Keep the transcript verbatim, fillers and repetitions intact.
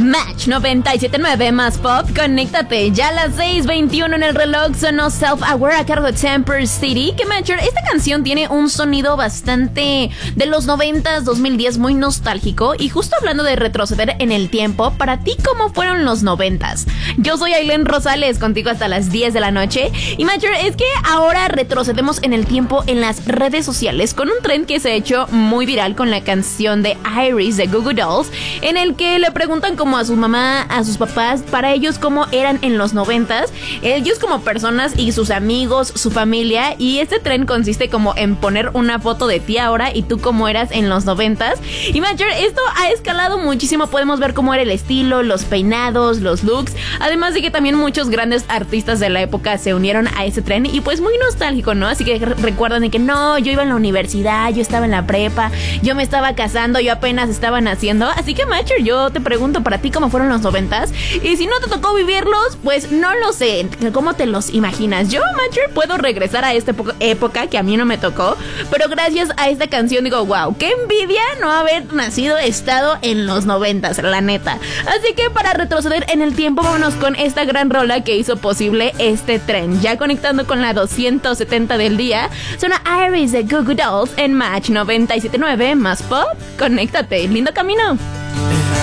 Match noventa y siete punto nueve más pop, conéctate. Ya a las seis veintiuno en el reloj sonó Self-Aware a cargo de Temper City. Que Matcher, esta canción tiene un sonido bastante de los noventas, dos mil diez, muy nostálgico. Y justo hablando de retroceder en el tiempo, para ti, ¿cómo fueron los noventas? Yo soy Ailén Rosales, contigo hasta las diez de la noche. Y Matcher, es que ahora retrocedemos en el tiempo en las redes sociales con un trend que se ha hecho muy viral con la canción de Iris de Goo Goo Dolls, en el que le preguntan como a su mamá, a sus papás, para ellos cómo eran en los noventas, ellos como personas y sus amigos, su familia. Y este trend consiste como en poner una foto de ti ahora y tú cómo eras en los noventas. Y Matcher, esto ha escalado muchísimo, podemos ver cómo era el estilo, los peinados, los looks, además de que también muchos grandes artistas de la época se unieron a ese trend y pues muy nostálgico, ¿no? Así que recuerdan de que no, yo iba en la universidad, yo estaba en la prepa, yo me estaba casando, yo apenas estaba naciendo. Así que Matcher, yo te pregunto, para ti, ¿cómo fueron los noventas? Y si no te tocó vivirlos, pues no lo sé, ¿cómo te los imaginas? Yo, Matcher, puedo regresar a esta época que a mí no me tocó, pero gracias a esta canción digo, wow, qué envidia no haber nacido, estado en los noventas, la neta. Así que para retroceder en el tiempo, vámonos con esta gran rola que hizo posible este tren. Ya conectando con la doscientos setenta del día, suena Iris de Goo Goo Dolls en Match noventa y siete punto nueve más pop. Conéctate, lindo camino.